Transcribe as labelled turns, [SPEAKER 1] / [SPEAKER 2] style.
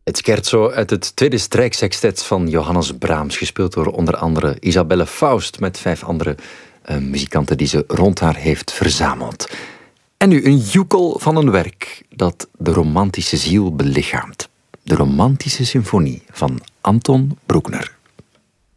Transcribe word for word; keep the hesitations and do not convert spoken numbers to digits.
[SPEAKER 1] Het scherzo uit het tweede strijksextet van Johannes Brahms, gespeeld door onder andere Isabelle Faust met vijf andere uh, muzikanten die ze rond haar heeft verzameld. En nu een joekel van een werk dat de romantische ziel belichaamt. De Romantische Symfonie van Anton Bruckner.